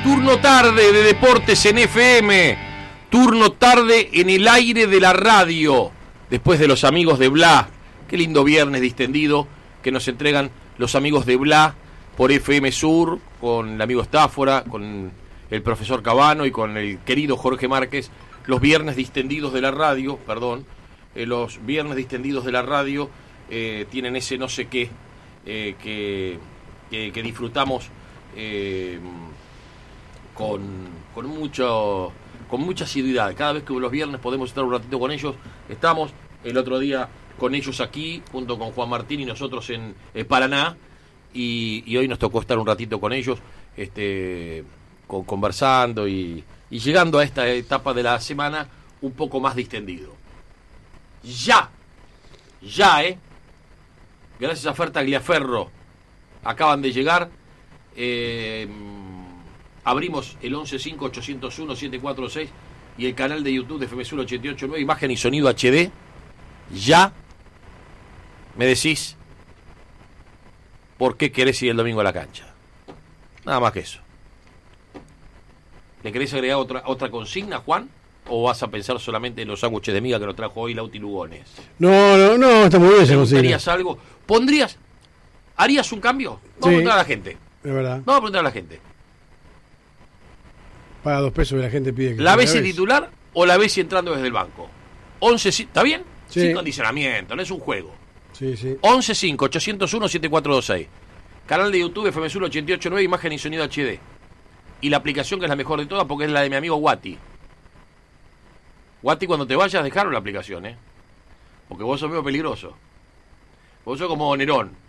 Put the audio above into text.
Turno tarde de deportes en FM. Turno tarde en el aire de la radio. Después de los amigos de Bla. Qué lindo viernes distendido que nos entregan los amigos de Bla por FM Sur, con el amigo Estáfora, con el profesor Cabano y con el querido Jorge Márquez. Los viernes distendidos de la radio, los viernes distendidos de la radio tienen ese no sé qué que disfrutamos con mucha asiduidad. Cada vez que los viernes podemos estar un ratito con ellos, estamos. El otro día con ellos aquí, junto con Juan Martín y nosotros en Paraná, y hoy nos tocó estar un ratito con ellos, conversando y llegando a esta etapa de la semana un poco más distendido. Ya, gracias a Fer Tagliaferro, acaban de llegar. Abrimos el 115801-746 y el canal de YouTube de FM Sur 889, imagen y sonido HD. Ya me decís por qué querés ir el domingo a la cancha. Nada más que eso. ¿Le querés agregar otra consigna, Juan? ¿O vas a pensar solamente en los sándwiches de miga que nos trajo hoy Lauti Lugones? No, está muy bien esa consigna. ¿Harías algo? ¿Harías un cambio? Vamos a preguntar a la gente. Es verdad. Vamos a preguntar a la gente. Paga 2 pesos y la gente pide que... ¿La ves titular o la ves entrando desde el banco? 11, ¿está bien? Sí. Sin condicionamiento, no es un juego. Sí. 115801-7426. Canal de YouTube FM Sur 889, imagen y sonido HD. Y la aplicación que es la mejor de todas porque es la de mi amigo Guati. Guati, cuando te vayas, dejaron la aplicación, porque vos sos medio peligroso. Vos sos como Nerón.